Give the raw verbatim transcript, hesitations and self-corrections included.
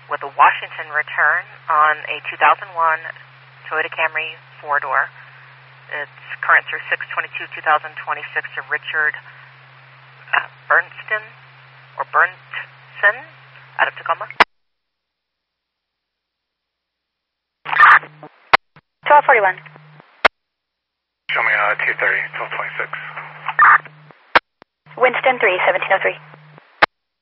with a Washington return on a two thousand one Toyota Camry four-door. It's current through six twenty-two twenty twenty-six to Richard uh, Bernstein, or Bernsen, out of Tacoma. twelve forty-one. Show me uh, two thirty, twelve twenty-six. Winston three, seventeen oh three.